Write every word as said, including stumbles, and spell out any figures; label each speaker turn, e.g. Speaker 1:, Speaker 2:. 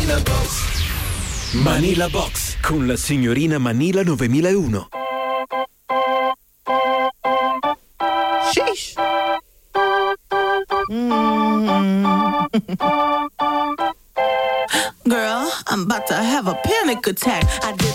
Speaker 1: Manila Box. Manila Box con la signorina Manila novemilauno.
Speaker 2: Sheesh. Mm. Girl, I'm about to have a panic attack. I did